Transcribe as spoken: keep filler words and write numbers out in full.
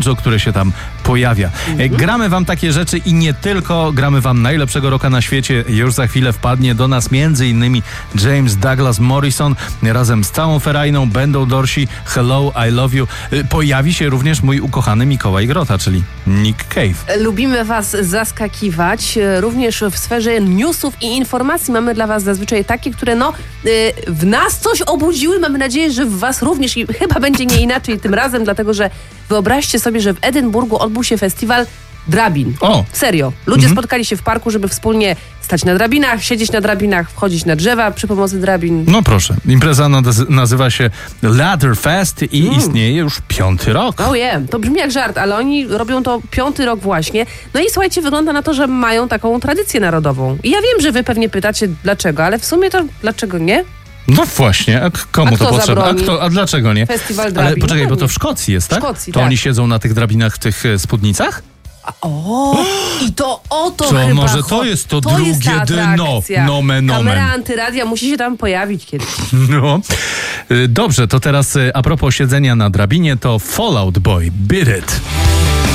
które się tam pojawia. Mhm. Gramy wam takie rzeczy i nie tylko, gramy wam najlepszego rocka na świecie. Już za chwilę wpadnie do nas między innymi James Douglas Morrison razem z całą ferajną, będą Dorsi, Hello, I Love You. Pojawi się również mój ukochany Mikołaj Grota, czyli Nick Cave. Lubimy was zaskakiwać, również w sferze newsów i informacji mamy dla was zazwyczaj takie, które no w nas coś obudziły. Mamy nadzieję, że w was również i chyba będzie nie inaczej tym razem, dlatego że wyobraźcie sobie, że w Edynburgu odbył się festiwal drabin. O! Serio. Ludzie mhm. spotkali się w parku, żeby wspólnie stać na drabinach, siedzieć na drabinach, wchodzić na drzewa przy pomocy drabin. No proszę. Impreza nazywa się Ladder Fest i mm. istnieje już piąty rok. Oh yeah. To brzmi jak żart, ale oni robią to piąty rok właśnie. No i słuchajcie, wygląda na to, że mają taką tradycję narodową. I ja wiem, że wy pewnie pytacie dlaczego, ale w sumie to dlaczego nie? No właśnie, a komu a to potrzeba? A, kto, a dlaczego nie? Festiwal drabin. Ale poczekaj, no bo to w Szkocji jest, tak? W Szkocji, to tak. oni siedzą na tych drabinach w tych spódnicach? A, o, i to o to, to chyba może to jest to, to drugie jest dno. Nomen, nomen. Kamera antyradia musi się tam pojawić kiedyś. No. Dobrze, to teraz a propos siedzenia na drabinie, to Fall Out Boy, Beat It.